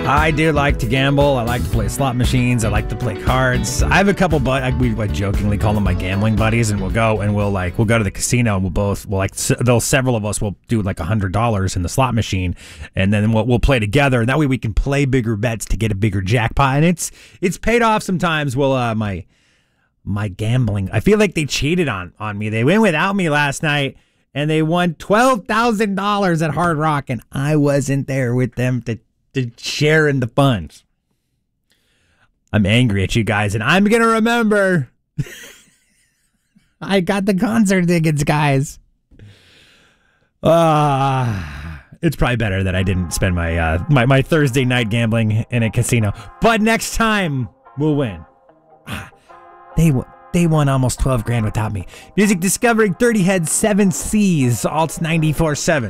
I do like to gamble. I like to play slot machines. I like to play cards. I have a couple, but we jokingly call them my gambling buddies, and we'll go to the casino, and several of us will do like $100 in the slot machine, and then we'll play together, and that way we can play bigger bets to get a bigger jackpot, and it's paid off sometimes. Well, my gambling, I feel like they cheated on me. They went without me last night, and they won $12,000 at Hard Rock, and I wasn't there with them to share in the funds. I'm angry at you guys, and I'm going to remember. I got the concert tickets, guys. It's probably better that I didn't spend my Thursday night gambling in a casino. But next time, we'll win. They won almost $12,000 without me. Music Discovering 30 Heads, 7 C's, Alts 94.7.